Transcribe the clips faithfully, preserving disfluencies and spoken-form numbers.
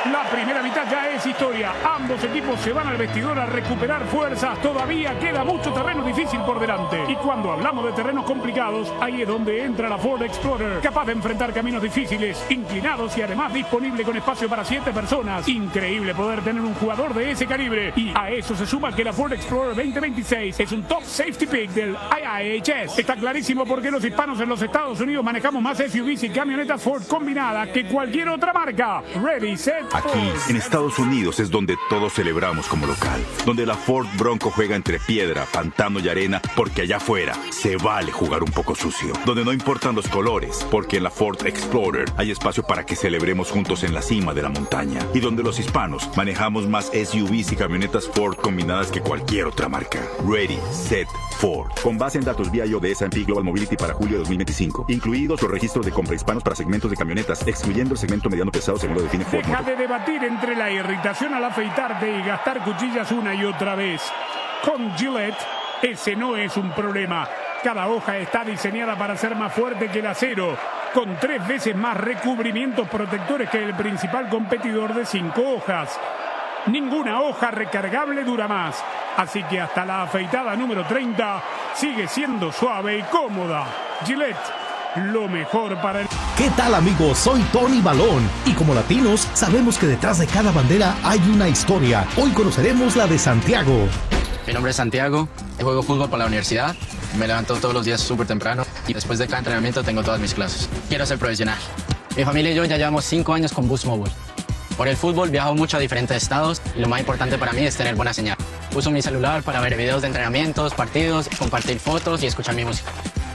La primera mitad ya es historia. Ambos equipos se van al vestidor a recuperar fuerzas. Todavía queda mucho terreno difícil por delante. Y cuando hablamos de terrenos complicados, ahí es donde entra la Ford Explorer, capaz de enfrentar caminos difíciles, inclinados y además disponible con espacio para siete personas. Increíble poder tener un jugador de ese calibre. Y a eso se suma que la Ford Explorer veinte veintiséis es un top safety pick del I I H S. Está clarísimo por qué los hispanos en los Estados Unidos manejamos más S U Vs y camionetas Ford combinadas que cualquier otra marca. Ready, set, Aquí, en Estados Unidos, es donde todos celebramos como local. Donde la Ford Bronco juega entre piedra, pantano y arena, porque allá afuera se vale jugar un poco sucio. Donde no importan los colores, porque en la Ford Explorer hay espacio para que celebremos juntos en la cima de la montaña. Y donde los hispanos manejamos más S U Vs y camionetas Ford combinadas que cualquier otra marca. Ready, set, Ford. Con base en datos V I O de S and P Global Mobility para julio de dos mil veinticinco. Incluidos los registros de compra hispanos para segmentos de camionetas, excluyendo el segmento mediano pesado según lo define Ford. Deja de debatir entre la irritación al afeitarte y gastar cuchillas una y otra vez. Con Gillette, ese no es un problema. Cada hoja está diseñada para ser más fuerte que el acero, con tres veces más recubrimientos protectores que el principal competidor de cinco hojas. Ninguna hoja recargable dura más, así que hasta la afeitada número treinta sigue siendo suave y cómoda. Gillette, lo mejor para el... ¿Qué tal, amigos? Soy Tony Balón y como latinos sabemos que detrás de cada bandera hay una historia. Hoy conoceremos la de Santiago. Mi nombre es Santiago, juego fútbol por la universidad, me levanto todos los días súper temprano y después de cada entrenamiento tengo todas mis clases. Quiero ser profesional. Mi familia y yo ya llevamos cinco años con Boost Mobile. Por el fútbol viajo mucho a diferentes estados y lo más importante para mí es tener buena señal. Uso mi celular para ver videos de entrenamientos, partidos, compartir fotos y escuchar mi música.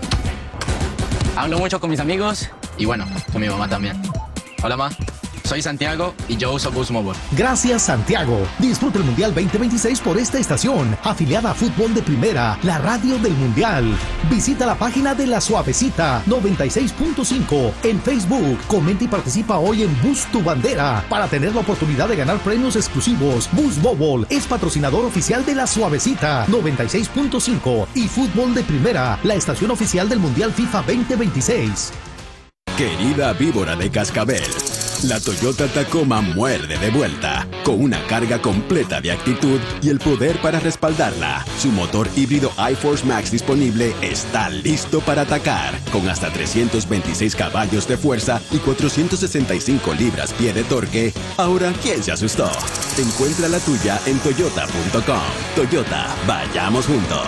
Hablo mucho con mis amigos y bueno, con mi mamá también. Hola, ma. Soy Santiago y yo uso Boost Mobile. Gracias, Santiago. Disfruta el Mundial veinte veintiséis por esta estación, afiliada a Fútbol de Primera, la radio del Mundial. Visita la página de La Suavecita noventa y seis punto cinco en Facebook. Comenta y participa hoy en Boost Tu Bandera para tener la oportunidad de ganar premios exclusivos. Boost Mobile es patrocinador oficial de La Suavecita noventa y seis punto cinco y Fútbol de Primera, la estación oficial del Mundial FIFA veinte veintiséis. Querida víbora de cascabel, la Toyota Tacoma muerde de vuelta, con una carga completa de actitud y el poder para respaldarla. Su motor híbrido iForce Max disponible está listo para atacar, con hasta trescientos veintiséis caballos de fuerza y cuatrocientos sesenta y cinco libras-pie de torque. Ahora, ¿quién se asustó? Encuentra la tuya en toyota punto com. Toyota, vayamos juntos.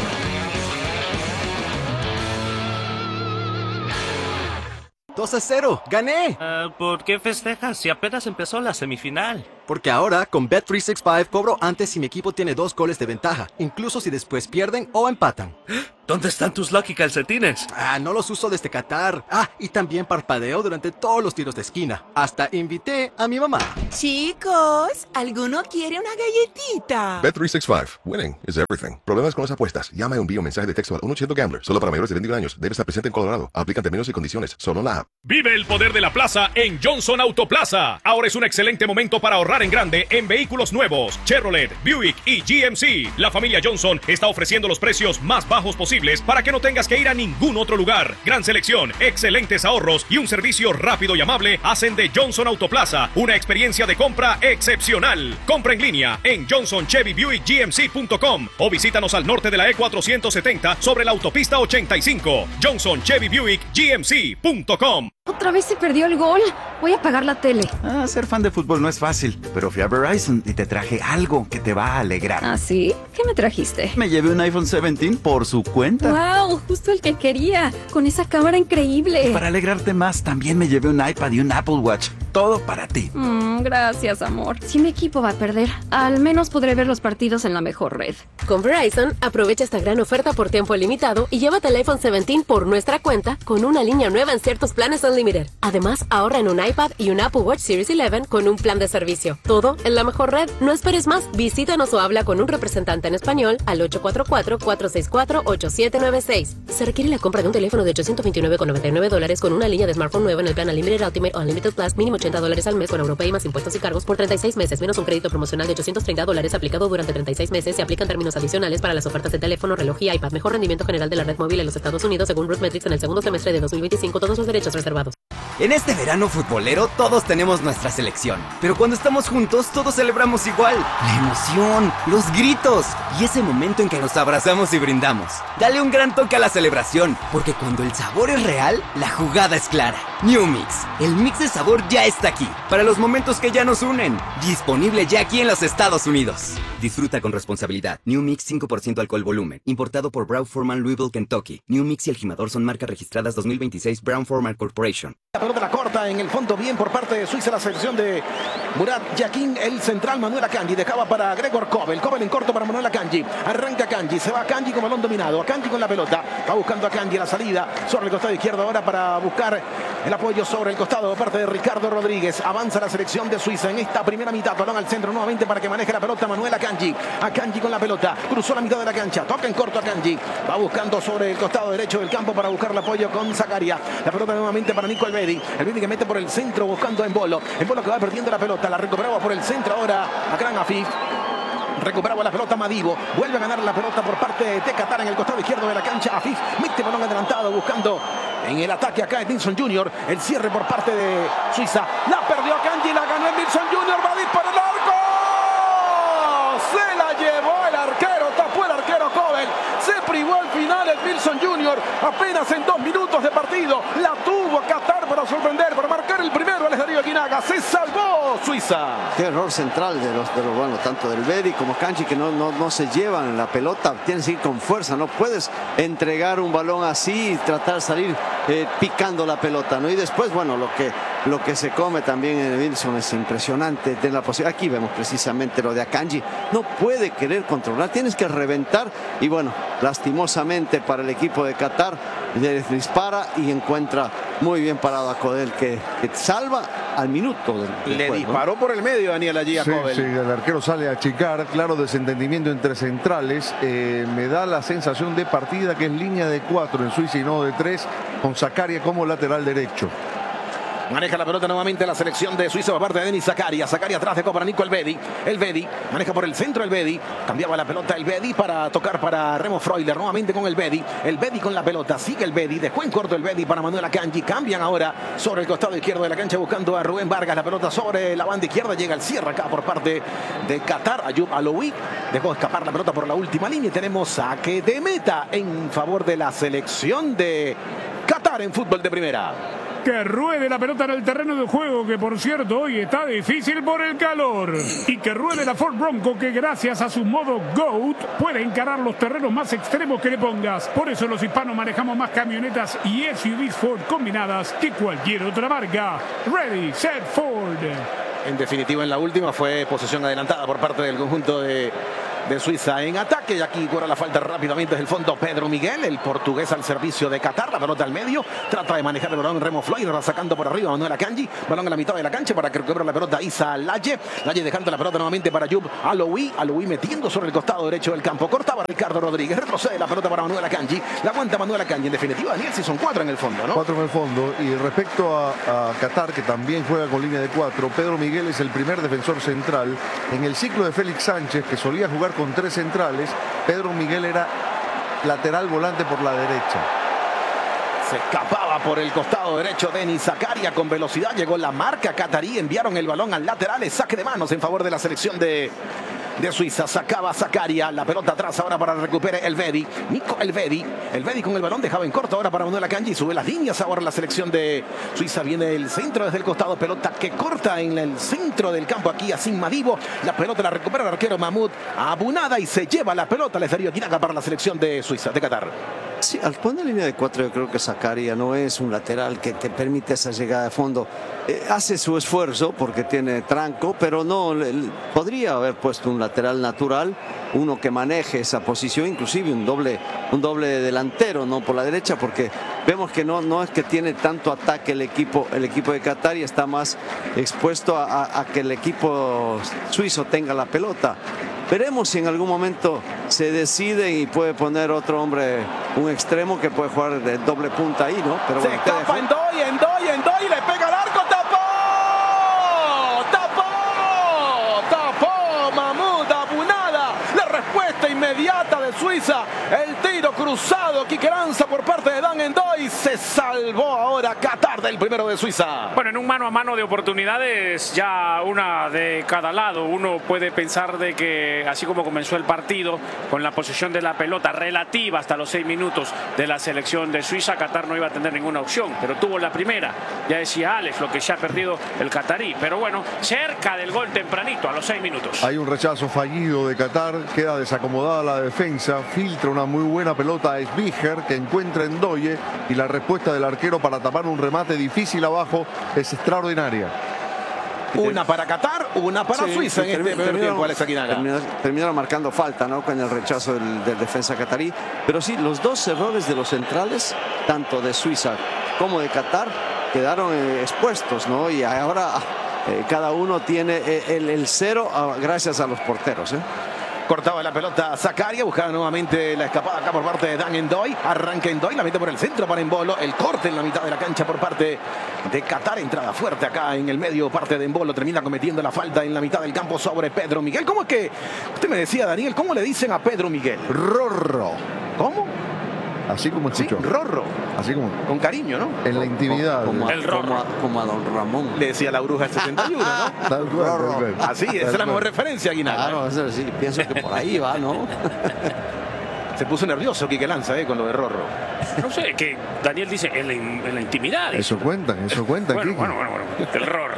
dos a cero, ¡gané! Uh, ¿Por qué festejas si apenas empezó la semifinal? Porque ahora, con Bet trescientos sesenta y cinco, cobro antes si mi equipo tiene dos goles de ventaja, incluso si después pierden o empatan. ¿Dónde están tus Lucky calcetines? Ah, no los uso desde Qatar. Ah, y también parpadeo durante todos los tiros de esquina. Hasta invité a mi mamá. Chicos, ¿alguno quiere una galletita? Bet trescientos sesenta y cinco. Winning is everything. ¿Problemas con las apuestas? Llama o envía un mensaje de texto al uno ochocientos Gambler. Solo para mayores de veintiún años. Debe estar presente en Colorado. Aplican términos y condiciones. Solo en la app. Vive el poder de la plaza en Johnson Autoplaza. Ahora es un excelente momento para ahorrar en grande en vehículos nuevos. Chevrolet, Buick y G M C. La familia Johnson está ofreciendo los precios más bajos posibles para que no tengas que ir a ningún otro lugar. Gran selección, excelentes ahorros y un servicio rápido y amable hacen de Johnson Autoplaza una experiencia de compra excepcional. Compra en línea en johnson chevy buick g m c punto com o visítanos al norte de la E cuatrocientos setenta sobre la autopista ochenta y cinco. johnson chevy buick g m c punto com. Otra vez se perdió el gol. Voy a apagar la tele. Ah, ser fan de fútbol no es fácil, pero fui a Verizon y te traje algo que te va a alegrar. ¿Ah, sí? ¿Qué me trajiste? Me llevé un iPhone diecisiete por su cuenta. ¡Wow! Justo el que quería. Con esa cámara increíble. Y para alegrarte más, también me llevé un iPad y un Apple Watch. Todo para ti. Mm, gracias, amor. Si mi equipo va a perder, al menos podré ver los partidos en la mejor red. Con Verizon, aprovecha esta gran oferta por tiempo limitado y llévate el iPhone diecisiete por nuestra cuenta con una línea nueva en ciertos planes Unlimited. Además, ahorra en un iPad y un Apple Watch Series once con un plan de servicio. Todo en la mejor red. No esperes más. Visítanos o habla con un representante en español al ocho cuatro cuatro, cuatro seis cuatro, ocho siete nueve seis. Se requiere la compra de un teléfono de ochocientos veintinueve con noventa y nueve dólares con una línea de smartphone nueva en el plan Unlimited Ultimate o Unlimited Plus, mínimo ochenta dólares al mes con Europay más impuestos y cargos por treinta y seis meses, menos un crédito promocional de ochocientos treinta dólares aplicado durante treinta y seis meses. Se aplican términos adicionales para las ofertas de teléfono, reloj y iPad. Mejor rendimiento general de la red móvil en los Estados Unidos según RootMetrics en el segundo semestre de dos mil veinticinco. Todos los derechos reservados. En este verano futbolero todos tenemos nuestra selección, pero cuando estamos juntos todos celebramos igual. La emoción, los gritos y ese momento en que nos abrazamos y brindamos. Dale un gran toque a la celebración, porque cuando el sabor es real, la jugada es clara. New Mix, el mix de sabor ya está aquí, para los momentos que ya nos unen. Disponible ya aquí en los Estados Unidos. Disfruta con responsabilidad. New Mix cinco por ciento alcohol volumen, importado por Brown-Forman Louisville, Kentucky. New Mix y el Jimador son marcas registradas dos mil veintiséis Brown-Forman Corporation. La pelota la corta en el fondo bien por parte de Suiza, la selección de Murat Yakin, el central Manuel Akanji, dejaba para Gregor Kobel, Kobel en corto para Manuel Akanji, arranca Akanji, se va Akanji con balón dominado, Akanji con la pelota, va buscando Akanji la salida sobre el costado izquierdo ahora para buscar el apoyo sobre el costado de parte de Ricardo Rodríguez, avanza la selección de Suiza en esta primera mitad, balón al centro nuevamente para que maneje la pelota Manuel Akanji, Akanji con la pelota, cruzó la mitad de la cancha, toca en corto Akanji, va buscando sobre el costado derecho del campo para buscar el apoyo con Zakaria, la pelota nuevamente para Nico Elvedi, Elvedi que mete por el centro buscando a Embolo, Embolo que va perdiendo la pelota, la recuperaba por el centro ahora a Gran Afif. Recuperaba la pelota Madibo, vuelve a ganar la pelota por parte de Qatar en el costado izquierdo de la cancha. Afif mete balón adelantado buscando en el ataque acá Edinson junior, el cierre por parte de Suiza, la perdió Akanji, la ganó Edinson junior, va a disparar el arco, se la llevó el arquero, tapó el arquero Kobel, se privó al final Edinson junior, apenas en dos minutos de partido, la tuvo Qatar para sorprender, para marcar el primero al Darío Guinaga, se salvó Suiza. Qué error central de los, de los bueno, tanto del Bedi como Kanji, que no, no, no se llevan la pelota, tienes que ir con fuerza, no puedes entregar un balón así y tratar de salir eh, picando la pelota, ¿no? Y después, bueno, lo que, lo que se come también en Wilson es impresionante, de la posibilidad. Aquí vemos precisamente lo de Akanji, no puede querer controlar, tienes que reventar y bueno, lastimosamente para el equipo de Qatar, le dispara y encuentra muy bien parado a Kobel, que, que salva al minuto del, del Le juego, disparó ¿no? por el medio Daniel allí a sí, Kobel. Sí, el arquero sale a achicar, claro, desentendimiento entre centrales. Eh, me da la sensación de partida que es línea de cuatro en Suiza y no de tres, con Zakaria como lateral derecho. Maneja la pelota nuevamente la selección de Suiza por parte de Denis Zakaria. Zakaria atrás de para Nico Elvedi. Elvedi maneja por el centro Elvedi. Cambiaba la pelota Elvedi para tocar para Remo Freuler. Nuevamente con Elvedi. Elvedi con la pelota. Sigue Elvedi. Dejó en corto Elvedi para Manuel Akanji. Cambian ahora sobre el costado izquierdo de la cancha buscando a Rubén Vargas. La pelota sobre la banda izquierda. Llega el cierre acá por parte de Qatar. Ayub Aloui dejó escapar la pelota por la última línea. Y tenemos saque de meta en favor de la selección de Qatar en fútbol de primera. Que ruede la pelota en el terreno de juego, que por cierto hoy está difícil por el calor. Y que ruede la Ford Bronco, que gracias a su modo GOAT puede encarar los terrenos más extremos que le pongas. Por eso los hispanos manejamos más camionetas y S U Vs Ford combinadas que cualquier otra marca. Ready, set, Ford. En definitiva, en la última fue posesión adelantada por parte del conjunto de, de Suiza en ataque. Y aquí cobra la falta rápidamente desde el fondo Pedro Miguel, el portugués al servicio de Qatar. La pelota al medio, trata de manejar el balón Remo Freuler, va sacando por arriba Manuel Akanji. Balón a la mitad de la cancha para que recupere la pelota Isa Laye. Laye dejando la pelota nuevamente para Ayub Aloui. Aloui metiendo sobre el costado derecho del campo. Cortaba Ricardo Rodríguez, retrocede la pelota para Manuel Akanji. La aguanta Manuel Akanji. En definitiva, Daniel, si son cuatro en el fondo, ¿no? Cuatro en el fondo. Y respecto a, a Qatar, que también juega con línea de cuatro, Pedro Miguel es el primer defensor central. En el ciclo de Félix Sánchez, que solía jugar con tres centrales, Pedro Miguel era lateral volante por la derecha. Se escapaba por el costado derecho Denis Zakaria con velocidad. Llegó la marca catarí. Enviaron el balón al lateral. Saque de manos en favor de la selección de, de Suiza. Sacaba Zakaria. La pelota atrás ahora para recupere Elvedi. Nico Elvedi. Elvedi con el balón dejaba en corto ahora para Manuel Akanji. Sube las líneas ahora la selección de Suiza. Viene el centro desde el costado. Pelota que corta en el centro del campo aquí a Sin Madibo. La pelota la recupera el arquero Mahmoud Abunada y se lleva la pelota al Estadio Guinaga para la selección de Suiza, de Qatar. Sí, al poner línea de cuatro yo creo que Zakaria no es un lateral que te permite esa llegada de fondo. Eh, hace su esfuerzo porque tiene tranco, pero no le, podría haber puesto un lateral natural, uno que maneje esa posición, inclusive un doble, un doble delantero, no por la derecha, porque vemos que no, no es que tiene tanto ataque el equipo, el equipo de Qatar y está más expuesto a, a, a que el equipo suizo tenga la pelota. Veremos si en algún momento se decide y puede poner otro hombre, un extremo que puede jugar de doble punta ahí, ¿no? Pero se bueno, escapa en doy, en doy, en doy, le pega al arco, tapó, tapó, tapó Mahmoud Abunada. La respuesta inmediata de Suiza, el tiro cruzado lado. Quique Lanza por parte de Dan Endoy. Se salvó ahora Qatar del primero de Suiza. Bueno, en un mano a mano de oportunidades, ya una de cada lado. Uno puede pensar de que así como comenzó el partido, con la posesión de la pelota relativa hasta los seis minutos de la selección de Suiza, Qatar no iba a tener ninguna opción, pero tuvo la primera. Ya decía Alex lo que se ha perdido el qatarí, pero bueno, cerca del gol tempranito a los seis minutos. Hay un rechazo fallido de Qatar, queda desacomodada la defensa, filtra una muy buena pelota a Sbiger que encuentra en Ndoye y la respuesta del arquero para tapar un remate difícil abajo es extraordinaria. Una para Qatar, una para Sí, Suiza en termi- este primer terminaron- tiempo, Alex Aguinaga. terminaron- Terminaron marcando falta, ¿no? Con el rechazo del, del defensa catarí. Pero sí, los dos errores de los centrales, tanto de Suiza como de Qatar, quedaron eh, expuestos, ¿no? Y ahora eh, cada uno tiene eh, el, el cero ah, gracias a los porteros, ¿eh? Cortaba la pelota Zakaria, buscaba nuevamente la escapada acá por parte de Dan Endoy. Arranca Endoy, la mete por el centro para Embolo. El corte en la mitad de la cancha por parte de Qatar. Entrada fuerte acá en el medio, parte de Embolo. Termina cometiendo la falta en la mitad del campo sobre Pedro Miguel. ¿Cómo es que, usted me decía, Daniel, cómo le dicen a Pedro Miguel? Rorro. ¿Cómo? Así como escuchó. Sí, Rorro. Así como. Con cariño, ¿no? En la intimidad. Como, a- El como, Rorro. a, como a don Ramón. Le decía la bruja del setenta y uno, ¿no? Tal cual, tal cual. Así, esa es la mejor referencia, Aguinaga. Claro, eso sí, pienso que por ahí va, ¿no? Se puso nervioso Quique Lanza, ¿eh? Con lo de Rorro. No sé, que Daniel dice en la, in- en la intimidad. Eso cuentan, eso cuentan, Bueno, Kiki. bueno, bueno, bueno, el Rorro.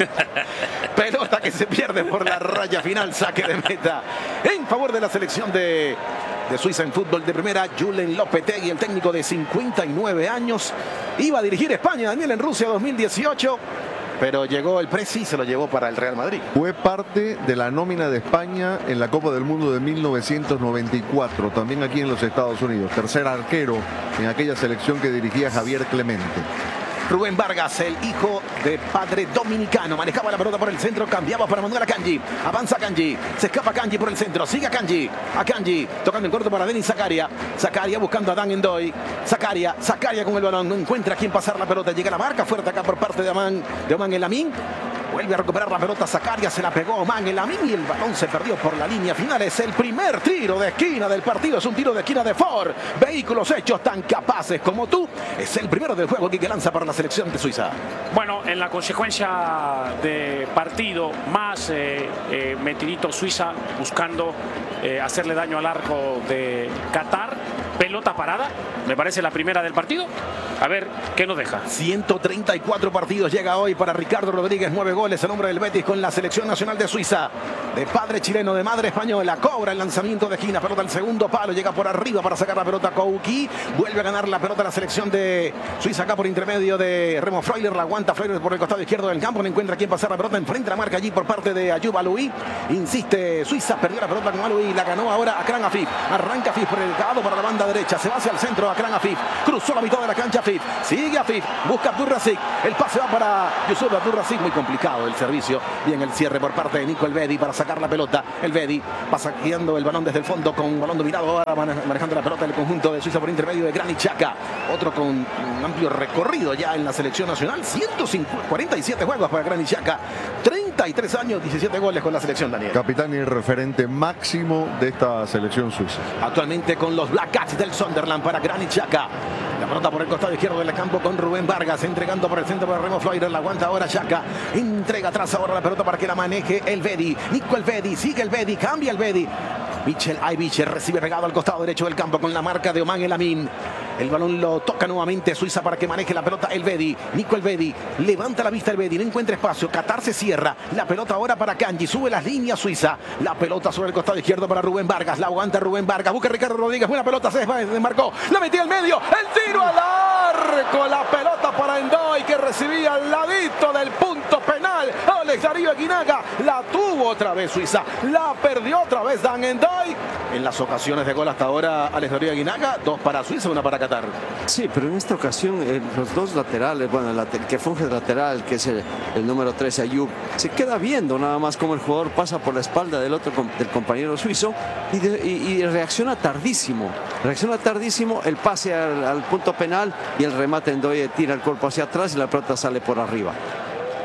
Pelota que se pierde por la raya final, saque de meta en favor de la selección de, de Suiza en fútbol de primera. Julen Lopetegui, el técnico de cincuenta y nueve años, iba a dirigir España, Daniel, en Rusia dos mil dieciocho, pero llegó el Presi y se lo llevó para el Real Madrid. Fue parte de la nómina de España en la Copa del Mundo de mil novecientos noventa y cuatro, también aquí en los Estados Unidos. Tercer arquero en aquella selección que dirigía Javier Clemente. Rubén Vargas, el hijo de padre dominicano, manejaba la pelota por el centro, cambiaba para Manuel Akanji, avanza Akanji, se escapa Akanji por el centro, sigue Akanji, Akanji tocando en corto para Denis Zakaria, Zakaria buscando a Dan Endoy, Zakaria, Zakaria con el balón, no encuentra a quién pasar la pelota, llega la marca fuerte acá por parte de Oman, de Oman El Amin. Vuelve a recuperar la pelota Zakaria, se la pegó Oman El Amin y el balón se perdió por la línea final. Es el primer tiro de esquina del partido, es un tiro de esquina de Ford. Vehículos hechos tan capaces como tú. Es el primero del juego que lanza para la selección de Suiza. Bueno, en la consecuencia de partido, más eh, eh, metidito Suiza buscando eh, hacerle daño al arco de Qatar. Pelota parada, me parece la primera del partido. A ver, ¿qué nos deja? ciento treinta y cuatro partidos llega hoy para Ricardo Rodríguez, nueve goles, el hombre del Betis con la selección nacional de Suiza. De padre chileno, de madre española, cobra el lanzamiento de esquina, pelota al segundo palo, llega por arriba para sacar la pelota Kouki, vuelve a ganar la pelota la selección de Suiza acá por intermedio de Remo Freuler, la aguanta Freuler por el costado izquierdo del campo, no encuentra quién pasar la pelota, enfrenta la marca allí por parte de Ayub Aloui, insiste Suiza, perdió la pelota con Aloui, la ganó ahora Akran Afif, arranca Afif por el lado para la banda derecha, se va hacia el centro Akran Afif, cruzó la mitad de la cancha Afif, sigue Afif, busca Abdurrazik, el pase va para Yusuf Abdurrazik, muy complicado el servicio, bien el cierre por parte de Nico Elvedi para sacar la pelota, Elvedi va saqueando el balón desde el fondo con balón dominado, ahora manejando la pelota el conjunto de Suiza por intermedio de Granit Xhaka, otro con un amplio recorrido ya en la selección nacional, ciento cuarenta y siete juegos para Granit Xhaka, treinta y tres años, diecisiete goles con la selección, Daniel. Capitán y referente máximo de esta selección suiza. Actualmente con los Black Cats del Sunderland para Granit Xhaka. La pelota por el costado izquierdo del campo con Rubén Vargas, entregando por el centro para Remo Freuler, la aguanta ahora Xhaka, entrega atrás ahora la pelota para que la maneje Elvedi, Nico Elvedi, sigue Elvedi, cambia Elvedi, Michel Aybiche recibe pegado al costado derecho del campo con la marca de Oman El Amin. El balón lo toca nuevamente Suiza para que maneje la pelota Elvedi. Nico Elvedi levanta la vista Elvedi, no encuentra espacio. Qatar se cierra. La pelota ahora para Kanji. Sube las líneas Suiza. La pelota sobre el costado izquierdo para Rubén Vargas. La aguanta Rubén Vargas. Busca Ricardo Rodríguez. Buena pelota. Se desmarcó. La metió al medio. El tiro al arco. La pelota para Endoy que recibía al ladito del punto penal. Alex Darío Aguinaga. La tuvo otra vez Suiza. La perdió otra vez Dan Endoy. En las ocasiones de gol hasta ahora Alex Darío Aguinaga. Dos para Suiza, una para Qatar. Sí, pero en esta ocasión eh, los dos laterales, bueno, el, later, el que funge de lateral, que es el, el número trece, Ayub, se queda viendo nada más como el jugador pasa por la espalda del otro del compañero suizo y, de, y, y reacciona tardísimo. Reacciona tardísimo, el pase al, al punto penal y el remate en Ndoye tira el cuerpo hacia atrás y la pelota sale por arriba.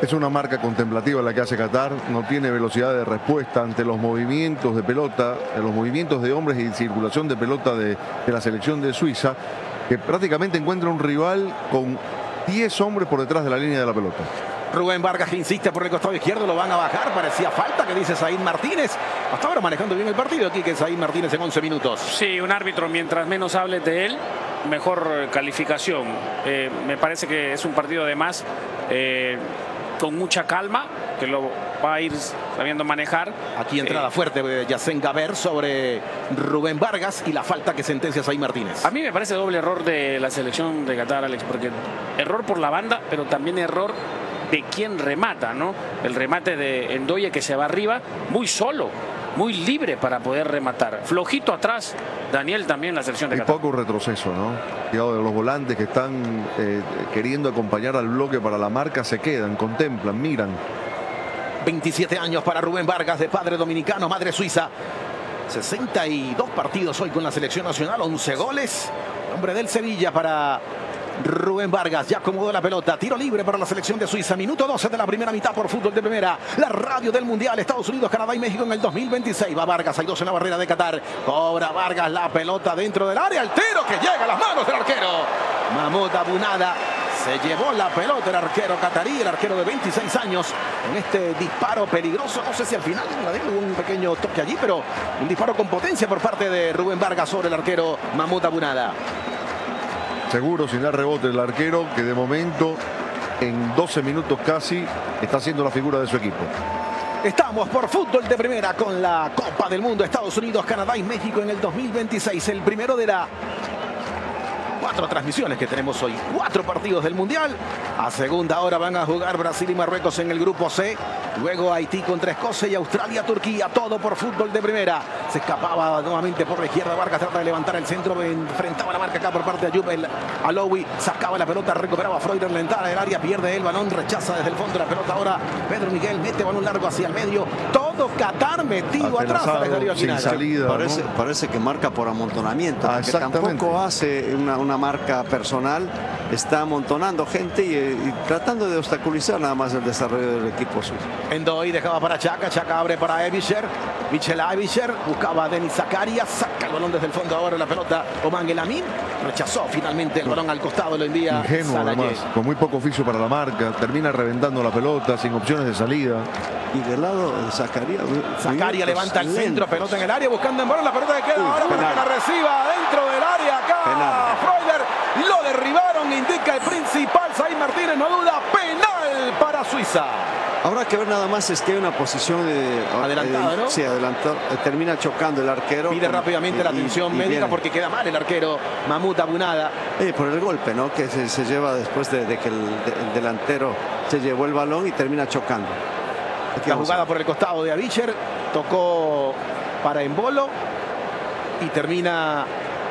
Es una marca contemplativa la que hace Qatar, no tiene velocidad de respuesta ante los movimientos de pelota, los movimientos de hombres y circulación de pelota de, de la selección de Suiza, que prácticamente encuentra un rival con diez hombres por detrás de la línea de la pelota. Rubén Vargas que insiste por el costado izquierdo, lo van a bajar, parecía falta, que dice Zaid Martínez. Hasta ahora manejando bien el partido aquí, que Zaid Martínez en once minutos. Sí, un árbitro, mientras menos hables de él, mejor calificación. Eh, me parece que es un partido de más eh, con mucha calma, que lo va a ir sabiendo manejar. Aquí entrada eh, fuerte de Yacén Gaber sobre Rubén Vargas y la falta que sentencia Zaid Martínez. A mí me parece doble error de la selección de Qatar, Alex, porque error por la banda, pero también error de quien remata, ¿no? El remate de Ndoye, que se va arriba muy solo, muy libre para poder rematar. Flojito atrás, Daniel, también la selección de y Qatar. Poco retroceso, ¿no? Cuidado de los volantes que están eh, queriendo acompañar al bloque para la marca, se quedan, contemplan, miran. veintisiete años para Rubén Vargas, de padre dominicano, madre suiza. sesenta y dos partidos hoy con la selección nacional, once goles. Hombre del Sevilla para Rubén Vargas, ya acomodó la pelota, tiro libre para la selección de Suiza, minuto doce de la primera mitad por Fútbol de Primera, la radio del Mundial, Estados Unidos, Canadá y México en el dos mil veintiséis. Va Vargas, hay dos en la barrera de Qatar, cobra Vargas la pelota dentro del área, el tiro que llega a las manos del arquero Mahmoud Abunada. Se llevó la pelota el arquero catarí, el arquero de veintiséis años, en este disparo peligroso. No sé si al final hubo un pequeño toque allí, pero un disparo con potencia por parte de Rubén Vargas sobre el arquero Mahmoud Abunada. Seguro, sin dar rebote el arquero, que de momento en doce minutos casi está siendo la figura de su equipo. Estamos por Fútbol de Primera con la Copa del Mundo, Estados Unidos, Canadá y México en el dos mil veintiséis. El primero de la cuatro transmisiones que tenemos hoy, cuatro partidos del Mundial. A segunda hora van a jugar Brasil y Marruecos en el grupo C. Luego Haití contra Escocia y Australia, Turquía. Todo por Fútbol de Primera. Se escapaba nuevamente por la izquierda. Vargas trata de levantar el centro. Enfrentaba la marca acá por parte de Ayub El Alowi. Sacaba la pelota, recuperaba Freuler, la entrada del área. Pierde el balón, rechaza desde el fondo la pelota. Ahora Pedro Miguel mete balón largo hacia el medio. Todo Qatar metido atrás al estadio sin salida, parece, ¿no? Parece que marca por amontonamiento. Ah, porque tampoco hace una, una marca personal. Está amontonando gente y, y tratando de obstaculizar nada más el desarrollo del equipo suyo. Endoy dejaba para Chaka, Chaka abre para Evischer, Michel Evischer, buscaba a Denis Zakaria, saca el balón desde el fondo, ahora la pelota Oman Elamin, rechazó finalmente el balón al costado, lo envía ingenuo además, con muy poco oficio para la marca, termina reventando la pelota sin opciones de salida. Y del lado de Zakaria, Zakaria levanta el centro, pelota en el área, buscando en balón, la pelota que queda Uy, ahora para que la reciba dentro del área, acá Freuler, lo derribaron, indica el principal, Zaid Martínez, no duda, penal para Suiza. Habrá que ver nada más, es que hay una posición de, adelantada, eh, ¿no? Sí, adelantado, termina chocando el arquero. Pide con, rápidamente y, la atención y, médica y viene. Porque queda mal el arquero Mahmoud Abunada. Eh, por el golpe, ¿no? Que se, se lleva después de, de que el, de, el delantero se llevó el balón y termina chocando. Aquí la jugada por el costado de Avischer, tocó para Embolo y termina...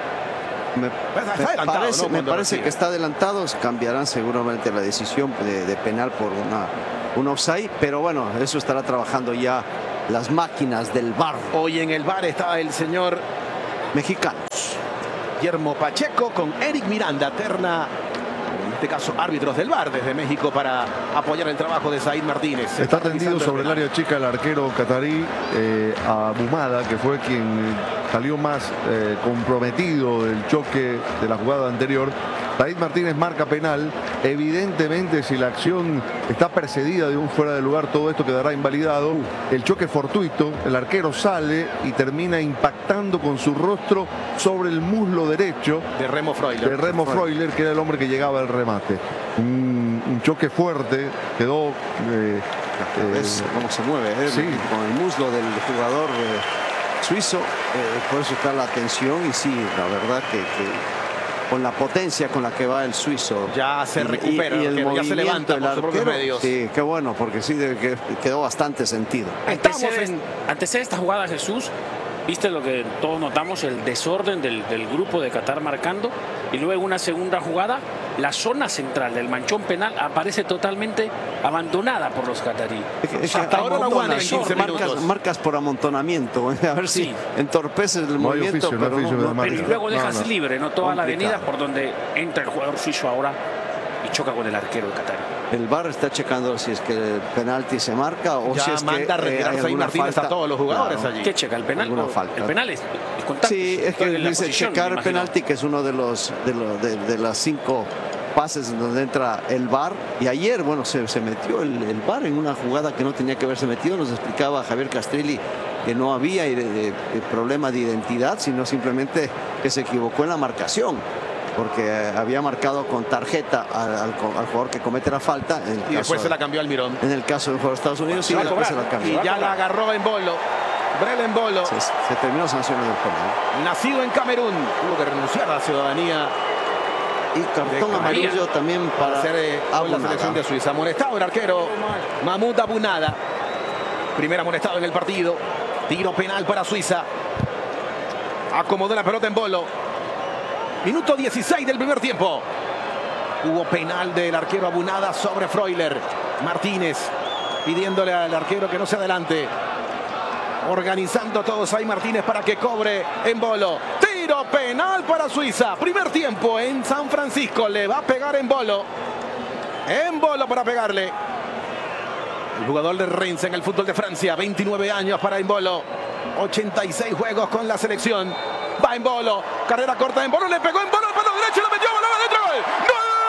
Me, me parece, ¿no? me parece que está adelantado, cambiarán seguramente la decisión de, de penal por una, un offside, pero bueno, eso estará trabajando ya las máquinas del V A R. Hoy en el V A R está el señor mexicano Guillermo Pacheco con Eric Miranda, terna, en este caso árbitros del V A R desde México, para apoyar el trabajo de Zaid Martínez. Está tendido sobre el área chica el arquero catarí, eh, Abumada, que fue quien salió más eh, comprometido del choque de la jugada anterior. Zaid Martínez marca penal. Evidentemente, si la acción está precedida de un fuera de lugar, todo esto quedará invalidado. El choque fortuito, el arquero sale y termina impactando con su rostro sobre el muslo derecho de Remo Freuler, de Remo Freuler, que era el hombre que llegaba al remate. Un, un choque fuerte, quedó... Eh, ¿Ves eh, cómo se mueve? Eh? Sí. Con el muslo del jugador eh, suizo, eh, por eso está la tensión y sí, la verdad que... que con la potencia con la que va el suizo. Ya se recupera, y, y el arquero, ya se levanta por sus propios medios. Sí, qué bueno, porque sí de, que quedó bastante sentido. Antecede, en... antecede esta jugada, Jesús. Viste lo que todos notamos, el desorden del, del grupo de Qatar marcando, y luego una segunda jugada, la zona central del manchón penal aparece totalmente abandonada por los cataríes. Es que hasta ahora no en quince marcas, marcas por amontonamiento, a ver si sí. entorpeces el no movimiento, oficio, pero, no no, no, pero luego dejas no, no. libre, no toda complicado. La avenida por donde entra el jugador suizo ahora y choca con el arquero de Qatar. El V A R está checando si es que el penalti se marca o ya si es manda que a retirarse eh, ahí Martínez falta. a todos los jugadores Claro. allí. ¿Qué checa? ¿El penal? Alguna falta. El penal es el contacto. Sí, es que la dice posición, checar me el imagino. penalti, que es uno de los de, los, de, de las cinco pases en donde entra el V A R. Y ayer, bueno, se, se metió el, el V A R en una jugada que no tenía que haberse metido. Nos explicaba Javier Castrilli que no había de, de, de problema de identidad, sino simplemente que se equivocó en la marcación, porque había marcado con tarjeta al, al, al jugador que comete la falta. En el Y caso, después se la cambió Almirón. En el caso del jugador de Estados Unidos, sí, después se la cambió. Y ya la agarró en Bolo. Brelen Bolo. Se, se terminó sancionando el penal. Nacido en Camerún. Tuvo que renunciar a la ciudadanía. Y cartón amarillo también para hacer eh, con la selección de Suiza. Amonestado el arquero Mahmoud Abunada. Primer amonestado en el partido. Tiro penal para Suiza. Acomodó la pelota en Bolo. Minuto dieciséis del primer tiempo. Hubo penal del arquero Abunada sobre Freuler. Martínez pidiéndole al arquero que no se adelante. Organizando todos ahí Martínez para que cobre en Bolo. Tiro penal para Suiza. Primer tiempo en San Francisco. Le va a pegar en Bolo. En Bolo para pegarle. El jugador de Reims en el fútbol de Francia. veintinueve años para Embolo. ochenta y seis juegos con la selección. Va Embolo. Carrera corta de Embolo. Le pegó Embolo al palo derecho. Lo metió. Balón adentro. ¡Gol!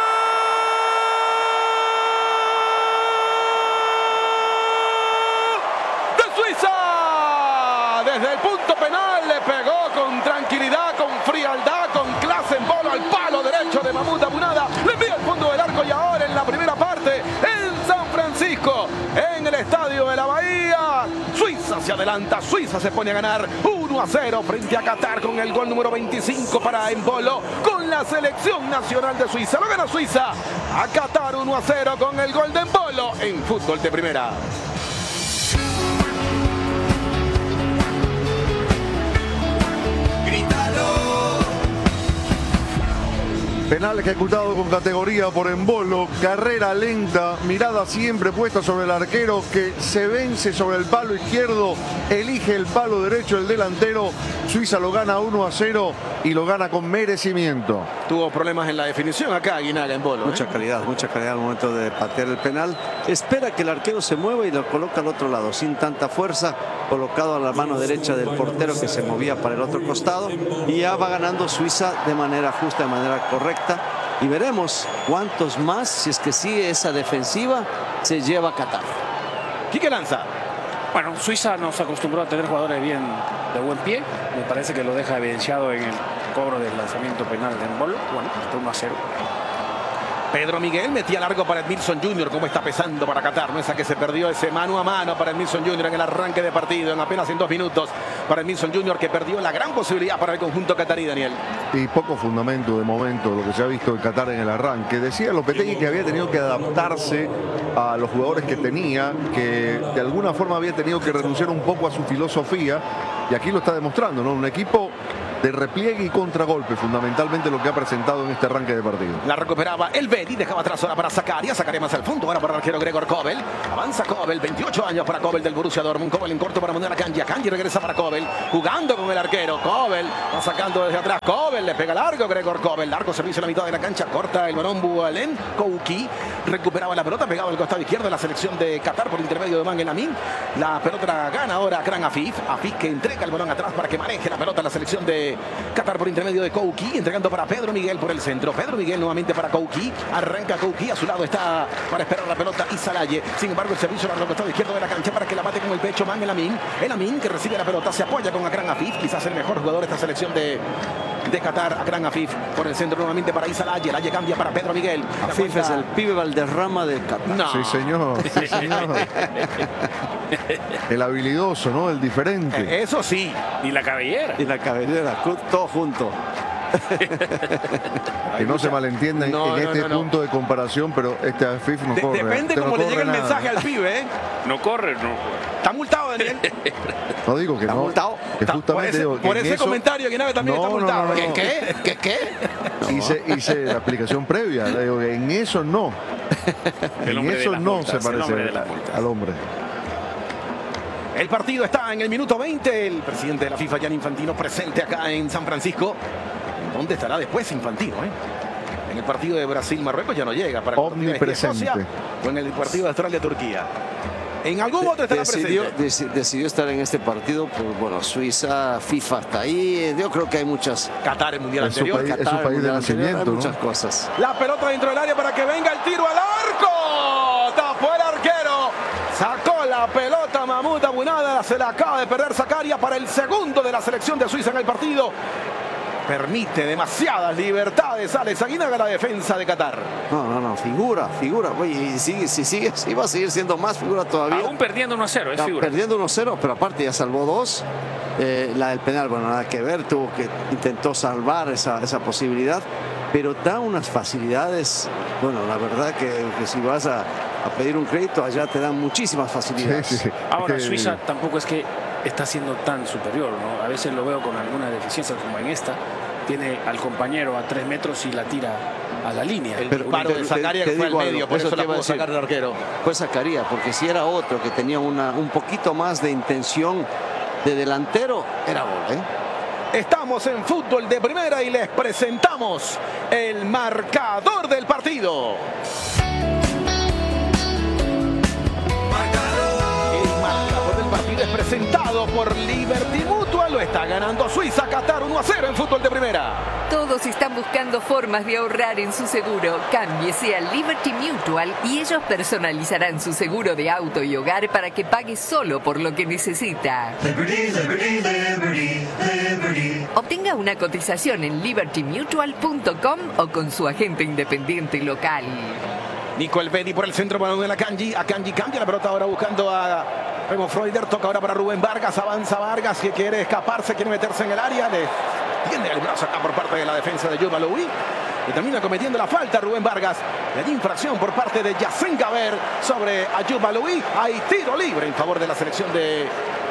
Desde el punto penal le pegó con tranquilidad, con frialdad, con clase en Bolo al palo derecho de Mahmoud Abunada. Le envía al fondo del arco y ahora en la primera parte en San Francisco, en el estadio de la Bahía. Suiza se adelanta, Suiza se pone a ganar uno a cero frente a Qatar con el gol número veinticinco para Embolo con la selección nacional de Suiza. Lo gana Suiza a Qatar uno a cero con el gol de Embolo en fútbol de primera. Penal ejecutado con categoría por Embolo, carrera lenta, mirada siempre puesta sobre el arquero que se vence sobre el palo izquierdo, elige el palo derecho el delantero. Suiza lo gana uno a cero y lo gana con merecimiento. Tuvo problemas en la definición acá Aguinaga Embolo. Mucha ¿eh? calidad, mucha calidad al momento de patear el penal. Espera que el arquero se mueva y lo coloca al otro lado, sin tanta fuerza, colocado a la mano derecha del portero que se movía para el otro costado. Y ya va ganando Suiza de manera justa, de manera correcta. Y veremos cuántos más, si es que sigue esa defensiva, se lleva a Qatar. Quique Lanza. Bueno, Suiza nos acostumbró a tener jugadores bien de buen pie. Me parece que lo deja evidenciado en el cobro del lanzamiento penal de Embolo. Bueno, está uno a cero. Pedro Miguel metía largo para Edmilson junior Cómo está pesando para Qatar. No esa que se perdió ese mano a mano para Edmilson junior en el arranque de partido. En apenas en dos minutos para Edmilson junior que perdió la gran posibilidad para el conjunto catarí, Daniel. Y poco fundamento de momento lo que se ha visto en Qatar en el arranque. Decía Lopetegui que había tenido que adaptarse a los jugadores que tenía, que de alguna forma había tenido que renunciar un poco a su filosofía. Y aquí lo está demostrando, ¿no? Un equipo de repliegue y contragolpe, fundamentalmente lo que ha presentado en este arranque de partido. La recuperaba el Bedi, dejaba atrás ahora para Zakaria, Zakaria más al fondo, ahora para el arquero Gregor Kobel. Avanza Kobel, veintiocho años para Kobel del Borussia Dortmund. Kobel en corto para mandar a Kanji, Kanji regresa para Kobel, jugando con el arquero. Kobel va sacando desde atrás, Kobel le pega largo Gregor Kobel, largo servicio a la mitad de la cancha, corta el balón Boualem. Kouki recuperaba la pelota, pegaba al costado izquierdo de la selección de Qatar por intermedio de Mangel Amin. La pelota la gana ahora Akran Afif, Afif que entrega el balón atrás para que maneje la pelota la selección de Qatar por intermedio de Kouki, entregando para Pedro Miguel por el centro. Pedro Miguel nuevamente para Kouki, arranca Kouki, a su lado está para esperar la pelota Isalaye. Sin embargo, el servicio al costado izquierdo de la cancha para que la bate con el pecho Mangel Amin. El Amin que recibe la pelota, se apoya con Akran Afif, quizás el mejor jugador de esta selección de de Qatar. Akran Afif por el centro nuevamente para Isalaye. Laye cambia para Pedro Miguel. Afif es el pibe Valderrama de Qatar. No. Sí, señor. Sí, señor. El habilidoso, ¿no? El diferente. Eh, eso sí. Y la cabellera. Y la cabellera, todo junto. Que no se malentienda no, en no, este no, no. punto de comparación, pero este Afif no De corre. depende no cómo le corre llegue el nada. mensaje al pibe, ¿eh? No corre, no. Está multado, Daniel. No digo que ¿Está no. multado? Que Está- justamente por ese, digo que por en ese eso- comentario, Guinabe también No, está no, multado. no, no, ¿Qué, no. ¿Qué? ¿Qué? ¿Qué? Hice, hice la explicación previa. Digo que en eso no. El En hombre de eso las no multas, se el hombre parece de las multas. al hombre. El partido está en el minuto veinte. El presidente de la FIFA, Gianni Infantino, presente acá en San Francisco. ¿Dónde estará después Infantino, eh? En el partido de Brasil-Marruecos ya no llega. Para el omnipresente. O en el partido de Australia-Turquía. En algún otro estará decidió, presente. dec, decidió estar en este partido, pues bueno, Suiza, FIFA está ahí. Yo creo que hay muchas. Qatar, el mundial es anterior. Su país, Qatar, es su país de anterior, nacimiento, hay ¿no? muchas cosas. La pelota dentro del área para que venga el tiro al arco. Tapó el arquero. Sacó la pelota Mahmoud Abunada. Se la acaba de perder Zakaria para el segundo de la selección de Suiza en el partido. Permite demasiadas libertades Alex Aguinaga, la defensa de Qatar. No, no, no, figura, figura. Oye, y sigue, si sigue, si va a seguir siendo más figura todavía. Aún perdiendo uno a cero, es no, figura. Perdiendo uno a cero, pero aparte ya salvó dos. Eh, la del penal, bueno, nada que ver, tuvo que intentó salvar esa, esa posibilidad, pero da unas facilidades. Bueno, la verdad que, que si vas a, a pedir un crédito, allá te dan muchísimas facilidades. Sí, sí. Ahora, que... Suiza tampoco es que está siendo tan superior, ¿no? A veces lo veo con algunas deficiencias, como en esta. Tiene al compañero a tres metros y la tira a la línea. El paro de Zakaria que fue al medio, por eso, eso la pudo sacar el arquero. Fue Zakaria, porque si era otro que tenía una, un poquito más de intención de delantero, era gol, ¿eh? Estamos en Fútbol de Primera y les presentamos el marcador del partido. El marcador del partido es presentado por Liberty Mutual. Lo está ganando Suiza, Qatar uno a cero en Fútbol de Primera. Todos están buscando formas de ahorrar en su seguro. Cámbiese a Liberty Mutual y ellos personalizarán su seguro de auto y hogar para que pague solo por lo que necesita. Liberty, Liberty, Liberty, Liberty. Obtenga una cotización en liberty mutual punto com o con su agente independiente local. Nico Elvedi por el centro para Manuel Akanji. Akanji cambia la pelota ahora buscando a Remo Freuler. Toca ahora para Rubén Vargas. Avanza Vargas que quiere escaparse, quiere meterse en el área. Le tiene el brazo acá por parte de la defensa de Jude Baloui. Y termina cometiendo la falta Rubén Vargas. Y hay infracción por parte de Yacine Gaber sobre Jude Baloui. Hay tiro libre en favor de la selección de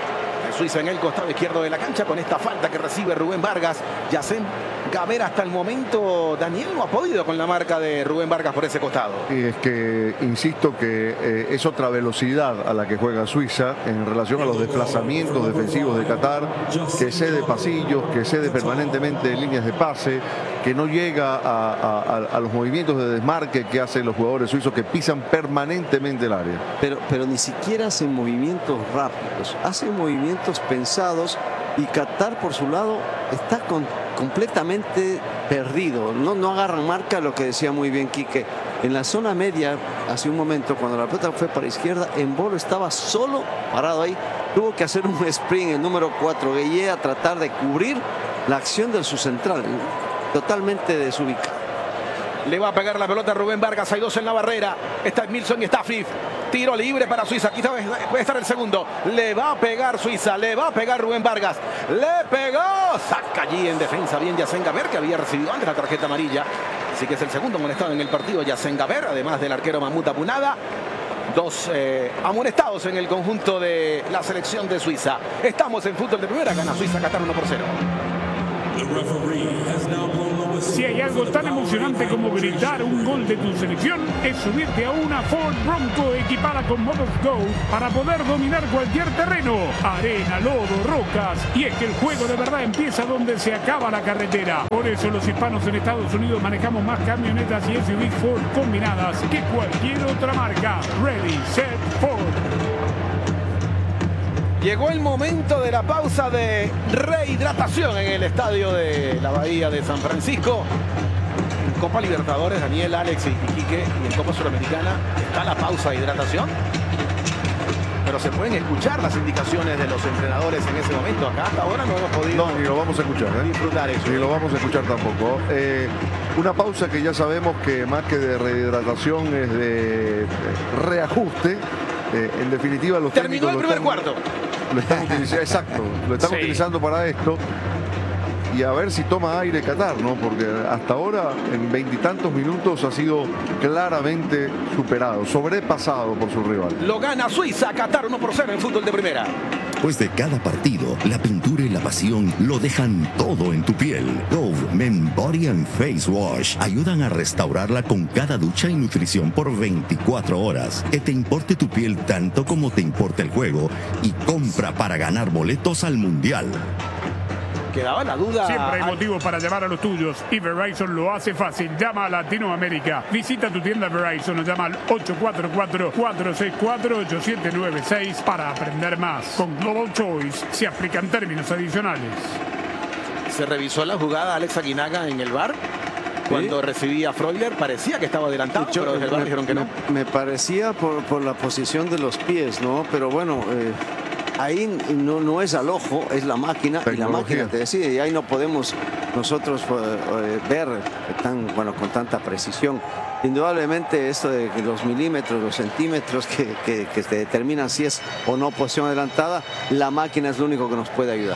Suiza en el costado izquierdo de la cancha con esta falta que recibe Rubén Vargas. Yacine Gaber hasta el momento, Daniel, no ha podido con la marca de Rubén Vargas por ese costado. Y es que, insisto que eh, es otra velocidad a la que juega Suiza en relación a los desplazamientos defensivos de Qatar, que cede pasillos, que cede permanentemente líneas de pase, que no llega a, a, a los movimientos de desmarque que hacen los jugadores suizos, que pisan permanentemente el área. Pero, pero ni siquiera hacen movimientos rápidos, hacen movimientos pensados y Qatar por su lado está con, completamente perdido. No, no agarran marca, lo que decía muy bien Quique. En la zona media, hace un momento, cuando la pelota fue para izquierda, Embolo estaba solo parado ahí. Tuvo que hacer un sprint el número cuatro, Gueye, a tratar de cubrir la acción de su central. Totalmente desubicado. Le va a pegar la pelota a Rubén Vargas. Hay dos en la barrera. Está Milson y está Frith. Tiro libre para Suiza. Quizá puede estar el segundo. Le va a pegar Suiza. Le va a pegar Rubén Vargas. Le pegó. Saca allí en defensa bien Yacine Gaber, que había recibido antes la tarjeta amarilla. Así que es el segundo amonestado en el partido Yacine Gaber, además del arquero Mahmoud Abunada. Dos eh, amonestados en el conjunto de la selección de Suiza. Estamos en Fútbol de Primera. Gana Suiza, Qatar uno por cero. Si hay algo tan emocionante como gritar un gol de tu selección, es subirte a una Ford Bronco equipada con modos Go para poder dominar cualquier terreno, arena, lodo, rocas. Y es que el juego de verdad empieza donde se acaba la carretera. Por eso los hispanos en Estados Unidos manejamos más camionetas y S U Vs Ford combinadas que cualquier otra marca. Ready, set, Ford. Llegó el momento de la pausa de rehidratación en el estadio de la Bahía de San Francisco. En Copa Libertadores, Daniel, Alex y Quique, y en Copa Suramericana está la pausa de hidratación. Pero se pueden escuchar las indicaciones de los entrenadores en ese momento. Acá hasta ahora no hemos podido No, ni lo vamos a escuchar, ¿eh? disfrutar eso. Ni lo vamos a escuchar tampoco. Eh, una pausa que ya sabemos que más que de rehidratación es de reajuste. Eh, en definitiva, los Terminó el primer están, cuarto. Lo están utilizando, exacto, lo están sí. utilizando para esto. Y a ver si toma aire Qatar, ¿no? Porque hasta ahora, en veintitantos minutos, ha sido claramente superado, sobrepasado por su rival. Lo gana Suiza, Qatar uno por cero en Fútbol de Primera. Después de cada partido, la pintura y la pasión lo dejan todo en tu piel. Dove Men Body and Face Wash ayudan a restaurarla con cada ducha y nutrición por veinticuatro horas. Que te importe tu piel tanto como te importa el juego y compra para ganar boletos al Mundial. Quedaba la duda. Siempre hay motivos para llamar a los tuyos y Verizon lo hace fácil. Llama a Latinoamérica. Visita tu tienda Verizon o llama al ocho cuatro cuatro, cuatro seis cuatro, ocho siete nueve seis para aprender más. Con Global Choice se aplican términos adicionales. Se revisó la jugada Alex Aguinaga en el V A R. Cuando ¿Sí? recibía a Freuler parecía que estaba adelantado, yo, pero desde el V A R dijeron que no. Me, me parecía por, por la posición de los pies, ¿no? Pero bueno, eh, ahí no, no es al ojo, es la máquina. Y la máquina te decide. Y ahí no podemos nosotros eh, ver tan, bueno, con tanta precisión. Indudablemente esto de los milímetros, los centímetros que, que, que te determinan si es o no posición adelantada, la máquina es lo único que nos puede ayudar.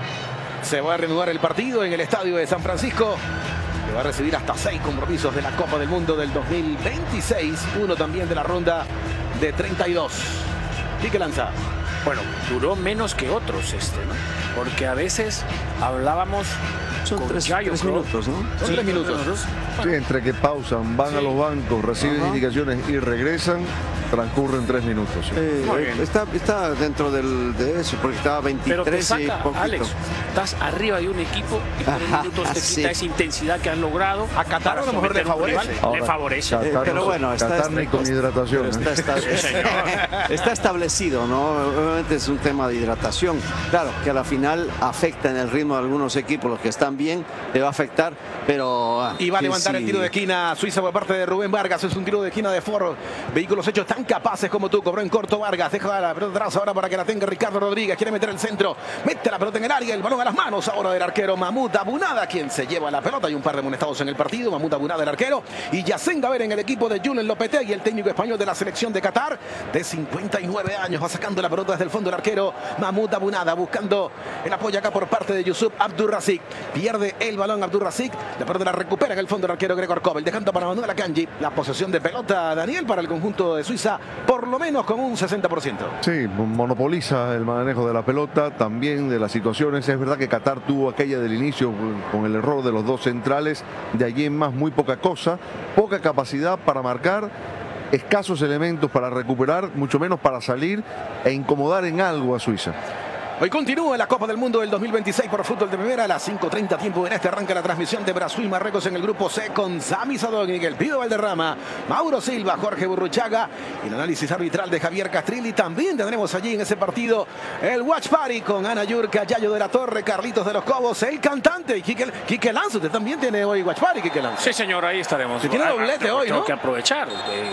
Se va a reanudar el partido en el estadio de San Francisco, que va a recibir hasta seis compromisos de la Copa del Mundo del dos mil veintiséis, uno también de la ronda de treinta y dos. Quique Lanza. Bueno, duró menos que otros este, ¿no? Porque a veces hablábamos Son con tres, Chayo, tres minutos, ¿no? Son sí, tres minutos. minutos. Sí, entre que pausan, van sí. a los bancos, reciben Ajá. indicaciones y regresan, transcurren tres minutos. Sí. Eh, está, está dentro del, de eso, porque estaba veintitrés. Pero te saca, y poquito. Alex, estás arriba de un equipo y tres Ajá, minutos te sí. quita esa intensidad que han logrado. A Qatar a lo mejor le favorece. Ahora, le favorece. Eh, pero bueno, está, Qatar ni con hidratación. Está, está, está, está establecido, ¿no? Obviamente es un tema de hidratación. Claro, que a la final afecta en el ritmo de algunos equipos, los que están bien, le va a afectar, pero... Y va a levantar sí. el tiro de esquina Suiza por parte de Rubén Vargas. Es un tiro de esquina de Ford. Vehículos hechos tan capaces como tú. Cobró en corto Vargas. Deja la pelota atrás ahora para que la tenga Ricardo Rodríguez. Quiere meter el centro. Mete la pelota en el área. El balón a las manos ahora del arquero Mahmoud Abunada, quien se lleva la pelota. Hay un par de amonestados en el partido. Mahmoud Abunada, el arquero. Y Yacén Gaber en el equipo de Julen Lopetegui, el técnico español de la selección de Qatar, de cincuenta y nueve años. Va sacando la pelota desde el fondo el arquero Mahmoud Abunada, buscando el apoyo acá por parte de Yusuf Abdurrazik. Pierde el balón Abdurrazik. La pelota la recupera en el fondo el arquero Gregor Kobel, dejando para Manuel Akanji la posesión de pelota, Daniel, para el conjunto de Suiza, por lo menos con un sesenta por ciento. Sí, monopoliza el manejo de la pelota, también de las situaciones. Es verdad que Qatar tuvo aquella del inicio con el error de los dos centrales, de allí en más muy poca cosa, poca capacidad para marcar, escasos elementos para recuperar, mucho menos para salir e incomodar en algo a Suiza. Hoy continúa la Copa del Mundo del dos mil veintiséis por Fútbol de Primera a las cinco treinta tiempo en este. Arranca la transmisión de Brasil y Marruecos en el grupo C con Sami Sadovnik, el Pido Valderrama, Mauro Silva, Jorge Burruchaga y el análisis arbitral de Javier Castrilli. También tendremos allí en ese partido el Watch Party con Ana Yurka, Yayo de la Torre, Carlitos de los Cobos, el cantante y Quique, Quique Lanza. Usted también tiene hoy Watch Party, Quique Lanza. Sí, señor, ahí estaremos. Se tiene doblete ah, hoy, ¿no? Tengo que aprovechar.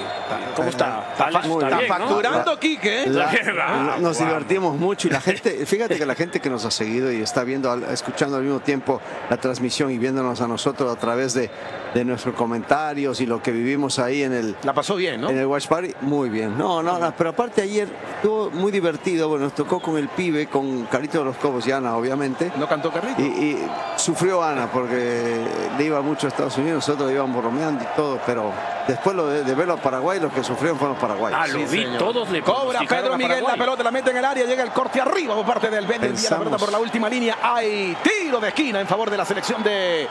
¿Cómo está? Está, está, está, está bien, facturando, ¿no? Quique. La, la, nos divertimos mucho y la gente, fíjate que la gente que nos ha seguido y está viendo, escuchando al mismo tiempo la transmisión y viéndonos a nosotros a través de, de nuestros comentarios y lo que vivimos ahí en el... La pasó bien, ¿no? En el Watch Party, muy bien. No, no, no, pero aparte ayer estuvo muy divertido. Bueno, nos tocó con el pibe, con Carlitos de los Cobos y Ana, obviamente. ¿No cantó Carlitos? Y, y sufrió Ana porque le iba mucho a Estados Unidos, nosotros íbamos bromeando y todo, pero después lo de, de verlo a Paraguay, los que sufrieron fueron los paraguayos. Ah, lo sí, vi, señor. Todos le cobra Pedro Miguel la pelota, la mete en el área, llega el corte arriba por parte del Ben. La pelota por la última línea. Hay tiro de esquina en favor de la selección de,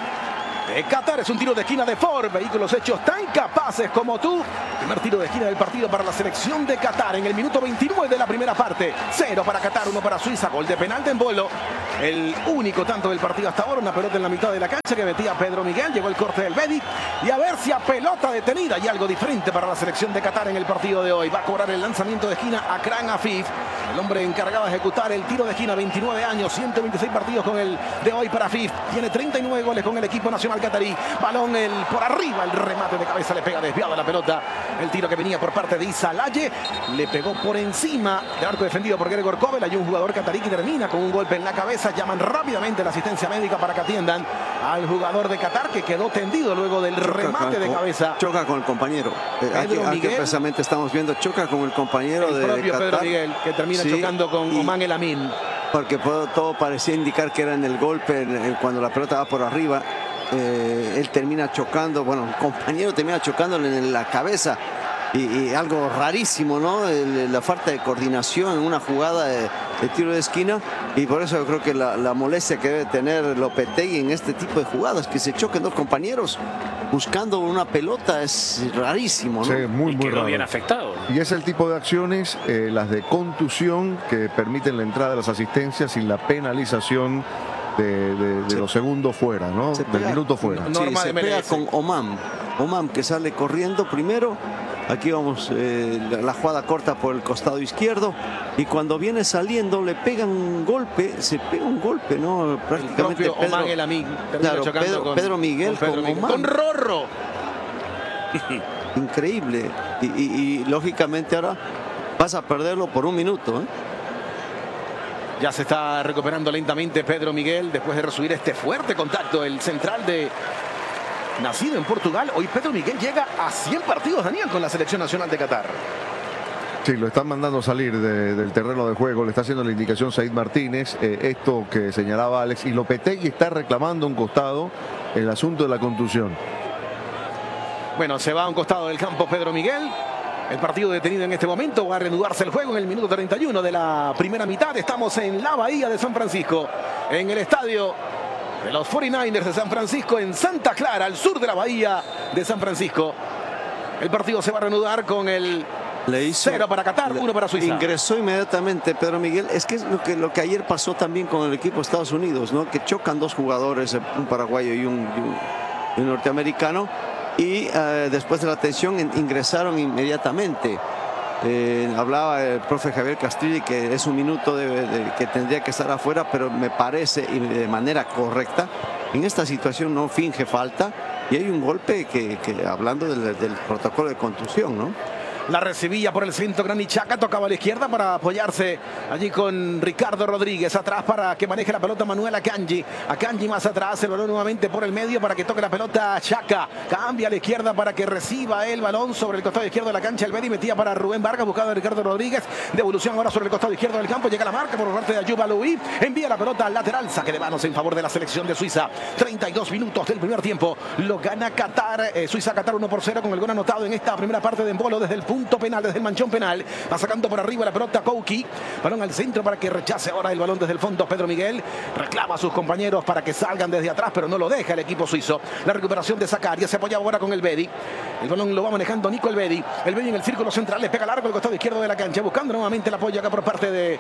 de Qatar. Es un tiro de esquina de Ford. Vehículos hechos tan capaces como tú. Primer tiro de esquina del partido para la selección de Qatar en el minuto veintinueve de la primera parte. Cero para Qatar, uno para Suiza. Gol de penal de Embolo. El único tanto del partido hasta ahora. Una pelota en la mitad de la cancha que metía Pedro Miguel. Llegó el corte del Bedi. Y a ver si a pelota detenida y algo diferente para la selección de Qatar en el partido de hoy. Va a cobrar el lanzamiento de esquina Akram Afif, el hombre encargado de ejecutar el tiro de esquina. Veintinueve años, ciento veintiséis partidos con el de hoy para Afif. Tiene treinta y nueve goles con el equipo nacional catarí. Balón el, por arriba, el remate de cabeza le pega desviada la pelota. El tiro que venía por parte de Issa Laye le pegó por encima del arco defendido por Gregor Kobel. Hay un jugador catarí que termina con un golpe en la cabeza. Llaman rápidamente la asistencia médica para que atiendan al jugador de Qatar, que quedó tendido luego del choca remate de cabeza. Choca con el compañero. Eh, aquí, aquí precisamente estamos viendo, choca con el compañero el de propio Qatar. Pedro Miguel, que termina sí, chocando con Oman El Amin. Porque todo, todo parecía indicar que era en el golpe, en el, cuando la pelota va por arriba. Eh, él termina chocando, bueno, el compañero termina chocándole en la cabeza. Y, y algo rarísimo, ¿no? El, la falta de coordinación en una jugada de, de tiro de esquina. Y por eso yo creo que la, la molestia que debe tener Lopetegui en este tipo de jugadas, que se choquen dos compañeros buscando una pelota, es rarísimo, ¿no? Sí, muy, y muy quedó raro. bien afectado. Y es el tipo de acciones, eh, las de contusión, que permiten la entrada de las asistencias sin la penalización de, de, de los segundos fuera, ¿no? Se Del pega- minuto fuera. Sí, se pega con Oman. Oman que sale corriendo primero. Aquí vamos, eh, la, la jugada corta por el costado izquierdo. Y cuando viene saliendo le pegan un golpe. Se pega un golpe, ¿no? Prácticamente propio Pedro, Oman El Amin termina claro, chocando Pedro, con- Pedro Miguel con Pedro con, Miguel. Oman. Con Rorro. Increíble. Y, y- y, lógicamente ahora vas a perderlo por un minuto, ¿eh? Ya se está recuperando lentamente Pedro Miguel después de recibir este fuerte contacto. El central de nacido en Portugal. Hoy Pedro Miguel llega a cien partidos, Daniel, con la selección nacional de Qatar. Sí, lo están mandando salir de- del terreno de juego, le está haciendo la indicación Said Martínez, eh, esto que señalaba Alex, y Lopetegui está reclamando a un costado el asunto de la contusión. Bueno, se va a un costado del campo Pedro Miguel. El partido detenido en este momento. Va a reanudarse el juego en el minuto treinta y uno de la primera mitad. Estamos en la Bahía de San Francisco, en el estadio de los cuarenta y nueve ers de San Francisco, en Santa Clara, al sur de la Bahía de San Francisco. El partido se va a reanudar con el Le hizo, cero para Qatar, uno para Suiza. Ingresó inmediatamente Pedro Miguel. Es que es lo que, lo que ayer pasó también con el equipo de Estados Unidos, ¿no? Que chocan dos jugadores, un paraguayo y un, y un, y un norteamericano. Y eh, después de la tensión in- ingresaron inmediatamente. Eh, hablaba el profe Javier Castrilli que es un minuto de, de- que tendría que estar afuera, pero me parece y de manera correcta. En esta situación no finge falta y hay un golpe que, que hablando del, del protocolo de contusión, ¿no? La recibía por el centro Granit Xhaka, tocaba a la izquierda para apoyarse allí con Ricardo Rodríguez. Atrás para que maneje la pelota Manuel Akanji. Akanji más atrás, el balón nuevamente por el medio para que toque la pelota Xhaka. Cambia a la izquierda para que reciba el balón sobre el costado izquierdo de la cancha. El Bedi metía para Rubén Vargas, buscado de Ricardo Rodríguez. Devolución ahora sobre el costado izquierdo del campo. Llega la marca por parte de Ayub Aloui. Envía la pelota al lateral. Saque de manos en favor de la selección de Suiza. treinta y dos minutos del primer tiempo. Lo gana Qatar. Eh, Suiza-Qatar uno por cero con el gol anotado en esta primera parte de Embolo desde el punto penal, desde el manchón penal. Va sacando por arriba la pelota Kouki. Balón al centro para que rechace ahora el balón desde el fondo Pedro Miguel. Reclama a sus compañeros para que salgan desde atrás, pero no lo deja el equipo suizo. La recuperación de Zakaria. Se apoya ahora con el Bedi. El balón lo va manejando Nico el Bedi. El Bedi en el círculo central. Le pega largo al costado izquierdo de la cancha. Buscando nuevamente el apoyo acá por parte de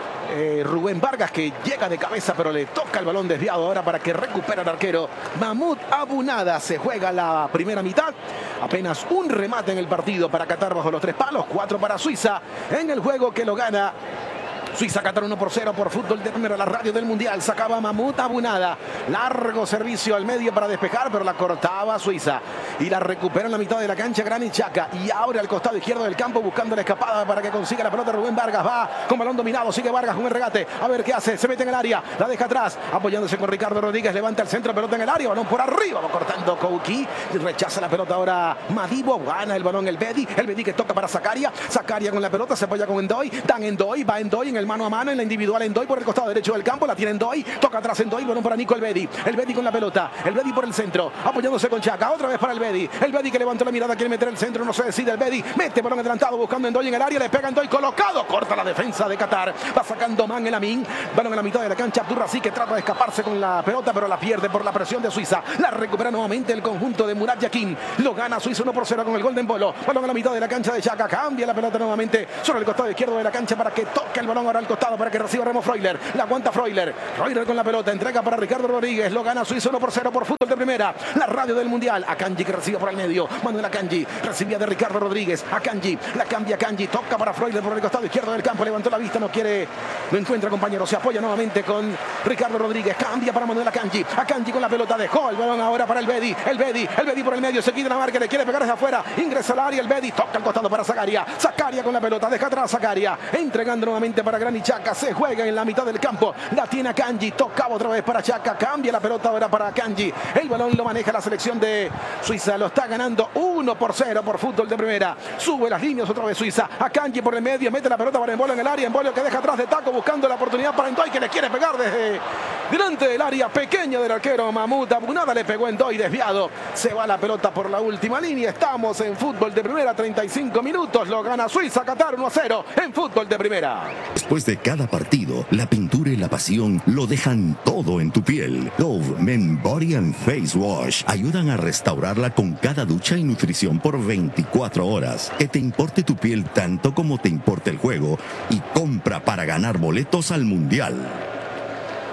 Eh, Rubén Vargas, que llega de cabeza pero le toca el balón desviado ahora para que recupere el arquero Mahmoud Abunada. Se juega la primera mitad, apenas un remate en el partido para Qatar bajo los tres palos, cuatro para Suiza en el juego que lo gana Suiza-Qatar uno por cero por Fútbol de Primera, la radio del Mundial. Sacaba Mahmoud Abunada, largo servicio al medio para despejar, pero la cortaba Suiza y la recupera en la mitad de la cancha Granit Xhaka y abre al costado izquierdo del campo buscando la escapada para que consiga la pelota Rubén Vargas. Va con balón dominado, sigue Vargas con el regate, a ver qué hace, se mete en el área, la deja atrás, apoyándose con Ricardo Rodríguez, levanta el centro, pelota en el área, balón por arriba, va cortando Kouki, rechaza la pelota ahora Madibo, gana el balón el Bedi, el Bedi que toca para Zakaria, Zakaria con la pelota, se apoya con Endoy, dan Endoy, va Endoy en el mano a mano, en la individual Endoy por el costado derecho del campo, la tiene Endoy, toca atrás Endoy, balón para Nico el Bedi, el Bedi con la pelota, el Bedi por el centro, apoyándose con Xhaka, otra vez para el Bedi, el Bedi que levantó la mirada, quiere meter el centro, no se decide el Bedi, mete balón adelantado buscando Endoy en el área, le pega Endoy colocado, corta la defensa de Qatar, va sacando Man el Amin, balón en la mitad de la cancha, Abdurrazi que trata de escaparse con la pelota, pero la pierde por la presión de Suiza, la recupera nuevamente el conjunto de Murat Yakin, lo gana Suiza uno por cero con el gol de Embolo, balón en la mitad de la cancha de Xhaka, cambia la pelota nuevamente sobre el costado izquierdo de la cancha para que toque el balón ahora al costado para que reciba Remo Freuler, la aguanta Freuler, Freuler con la pelota, entrega para Ricardo Rodríguez, lo gana Suiza uno por cero por Fútbol de Primera, la radio del Mundial, Akanji que recibe por el medio, Manuel Akanji, recibía de Ricardo Rodríguez, Akanji, la cambia Akanji, toca para Freuler por el costado izquierdo del campo, levantó la vista, no quiere, no encuentra compañero, se apoya nuevamente con Ricardo Rodríguez, cambia para Manuel Akanji, Akanji con la pelota, dejó el balón ahora para el Bedi, el Bedi, el Bedi por el medio, se quita la marca, le quiere pegar desde afuera, ingresa al área, el Bedi, toca al costado para Zakaria, Zakaria con la pelota, deja atrás Zakaria, entregando nuevamente para Granit Xhaka, se juega en la mitad del campo, la tiene Akanji, tocaba otra vez para Xhaka, cambia la pelota ahora para Akanji, el balón lo maneja la selección de Suiza, lo está ganando uno por cero por Fútbol de Primera, sube las líneas otra vez Suiza, Akanji por el medio, mete la pelota para Embolo en el área, Embolo que deja atrás de taco buscando la oportunidad para Endoy que le quiere pegar desde delante del área pequeña del arquero Mahmoud Abunada, le pegó Endoy desviado, se va la pelota por la última línea, estamos en Fútbol de Primera, treinta y cinco minutos, lo gana Suiza, Qatar uno a cero en Fútbol de Primera. Después de cada partido, la pintura y la pasión lo dejan todo en tu piel. Dove Men Body and Face Wash ayudan a restaurarla con cada ducha y nutrición por veinticuatro horas. Que te importe tu piel tanto como te importa el juego y compra para ganar boletos al Mundial.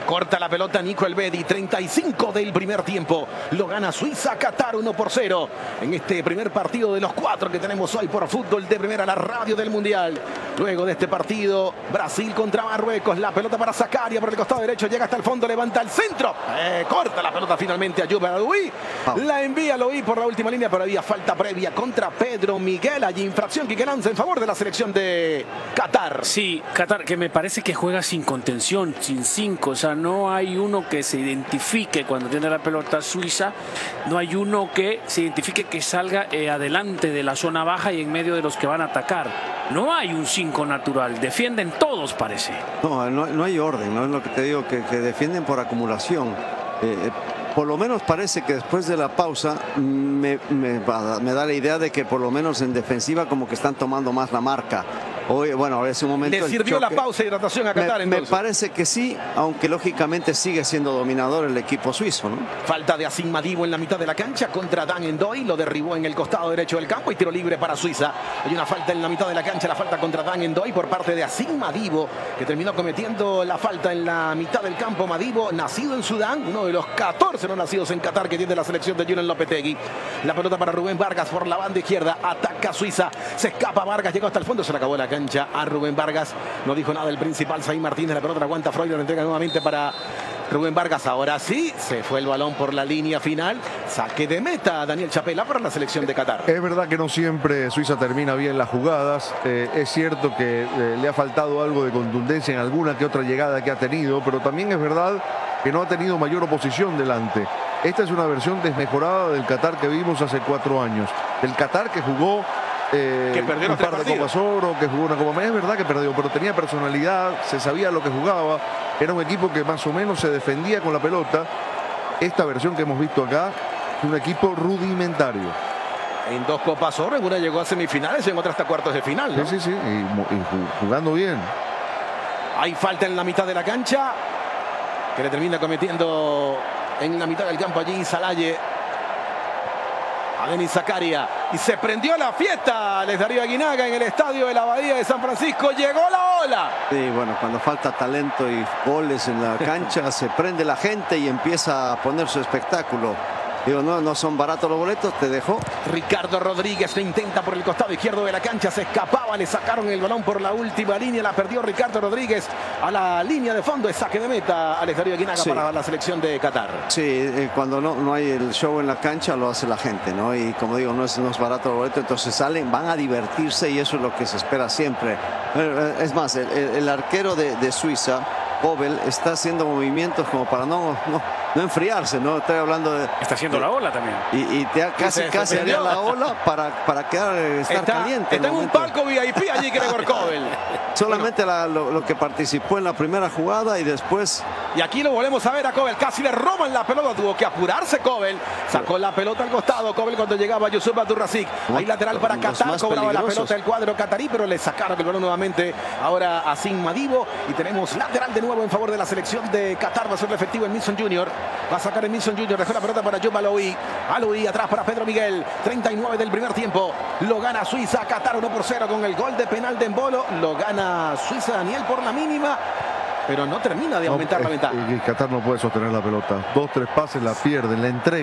Corta la pelota Nico Elvedi, treinta y cinco del primer tiempo. Lo gana Suiza, Qatar uno por cero. En este primer partido de los cuatro que tenemos hoy por Fútbol de Primera, la radio del Mundial. Luego de este partido, Brasil contra Marruecos. La pelota para Zakaria por el costado derecho. Llega hasta el fondo, levanta el centro. Eh, corta la pelota finalmente a Juba Aloui. La envía Aloui por la última línea, pero había falta previa contra Pedro Miguel. Allí infracción que lanza en favor de la selección de Qatar. Sí, Qatar, que me parece que juega sin contención, sin cinco. O sea, no hay uno que se identifique cuando tiene la pelota Suiza. No hay uno que se identifique que salga eh, adelante de la zona baja y en medio de los que van a atacar. No hay un cinco natural. Defienden todos, parece. No, no, no hay orden, no es lo que te digo, que, que defienden por acumulación. Eh, por lo menos parece que después de la pausa me, me, me da la idea de que por lo menos en defensiva como que están tomando más la marca. Hoy, bueno, es un momento. ¿Le sirvió la pausa y hidratación a Qatar me, entonces? Me parece que sí, aunque lógicamente sigue siendo dominador el equipo suizo, ¿no? Falta de Asim Madibo en la mitad de la cancha contra Dan Endoy. Lo derribó en el costado derecho del campo y tiro libre para Suiza. Hay una falta en la mitad de la cancha, la falta contra Dan Endoy por parte de Asim Madibo, que terminó cometiendo la falta en la mitad del campo. Madibo, nacido en Sudán, uno de los catorce no nacidos en Qatar que tiene la selección de Julen Lopetegui. La pelota para Rubén Vargas por la banda izquierda. Ataca Suiza. Se escapa Vargas, llegó hasta el fondo, se le acabó la cancha a Rubén Vargas. No dijo nada el principal Zayn Martínez. La pelota la aguanta Freud, la entrega nuevamente para Rubén Vargas. Ahora sí, se fue el balón por la línea final. Saque de meta Daniel Chapela para la selección de Qatar. Es verdad que no siempre Suiza termina bien las jugadas. Eh, es cierto que eh, le ha faltado algo de contundencia en alguna que otra llegada que ha tenido, pero también es verdad que no ha tenido mayor oposición delante. Esta es una versión desmejorada del Qatar que vimos hace cuatro años. El Qatar que jugó Eh, que perdió un par de Copas Oro, que jugó una Copa América. Es verdad que perdió, pero tenía personalidad, se sabía lo que jugaba. Era un equipo que más o menos se defendía con la pelota. Esta versión que hemos visto acá es un equipo rudimentario. En dos Copas Oro, en una llegó a semifinales y en otra hasta cuartos de final, ¿no? Sí, sí, sí, y, y jugando bien. Hay falta en la mitad de la cancha que le termina cometiendo en la mitad del campo allí Salaye a Denis Zakaria, y se prendió la fiesta Les Darío Aguinaga en el estadio de la Bahía de San Francisco. Llegó la ola. Sí, bueno, cuando falta talento y goles en la cancha se prende la gente y empieza a poner su espectáculo. Digo, no, no son baratos los boletos, te dejó. Ricardo Rodríguez le intenta por el costado izquierdo de la cancha, se escapaba, le sacaron el balón por la última línea, la perdió Ricardo Rodríguez a la línea de fondo, es saque de meta Alex Darío Aguinaga, sí, para la selección de Qatar. Sí, eh, cuando no, no hay el show en la cancha lo hace la gente, ¿no? Y como digo, no es, no es barato el boleto, entonces salen, van a divertirse y eso es lo que se espera siempre. Es más, el, el arquero de, de Suiza, Kobel, está haciendo movimientos como para no, no, no enfriarse, ¿no? Estoy hablando de... Está haciendo de, la ola también. Y, y te, casi, se, casi se haría la ola para, para quedar, estar está, caliente. Está en un palco V I P allí Gregor Kobel. Solamente bueno. la, lo, lo que participó en la primera jugada y después... Y aquí lo volvemos a ver a Kobel, casi le roban la pelota, tuvo que apurarse Kobel, sacó la pelota al costado Kobel cuando llegaba Yusuf Abdurrazik. Ahí lateral para Qatar, cobraba la pelota el cuadro catarí, pero le sacaron el balón nuevamente ahora a Asim Madibo y tenemos lateral de nuevo en favor de la selección de Qatar. Va a ser efectivo en Minson Junior, va a sacar en Minson Junior, dejó la pelota para Juba Aloui. Aloui atrás para Pedro Miguel, treinta y nueve del primer tiempo, lo gana Suiza, Qatar uno por cero con el gol de penal de Embolo, lo gana Suiza Daniel por la mínima, pero no termina de aumentar no, la ventaja. Y Qatar no puede sostener la pelota, dos, tres pases la pierden, la entrega.